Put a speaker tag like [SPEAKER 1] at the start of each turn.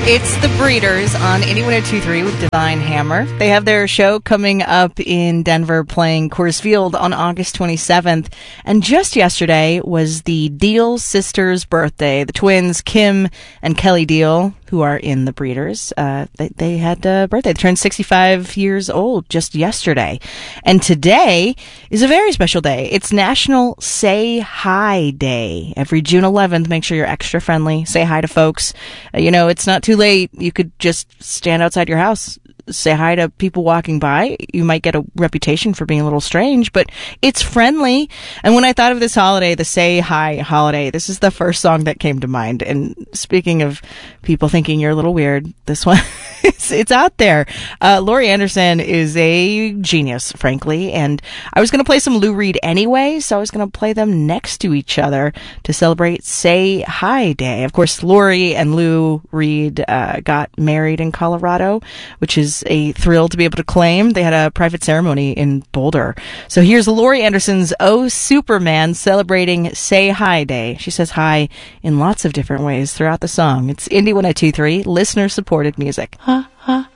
[SPEAKER 1] It's the Breeders on 81.23 with Divine Hammer. They have their show coming up in Denver playing Coors Field on August 27th. And just yesterday was the Deal sisters' birthday. The twins, Kim and Kelly Deal, who are in the Breeders, they had a birthday. They turned 65 years old just yesterday. And today is a very special day. It's National Say Hi Day. Every June 11th, make sure you're extra friendly. Say hi to folks. It's not too late. You could just stand outside your house, say hi to people walking by. You might get a reputation for being a little strange, but it's friendly. And when I thought of this holiday, the Say Hi holiday, this is the first song that came to mind. And speaking of people thinking you're a little weird, this one, it's out there. Laurie Anderson is a genius, frankly, and I was going to play some Lou Reed anyway, so I was going to play them next to each other to celebrate Say Hi Day. Of course, Laurie and Lou Reed got married in Colorado, which is a thrill to be able to claim. They had a private ceremony in Boulder. So here's Laurie Anderson's Oh Superman celebrating Say Hi Day. She says hi in lots of different ways throughout the song. It's Indie 102.3, listener-supported music.
[SPEAKER 2] Ha, ha.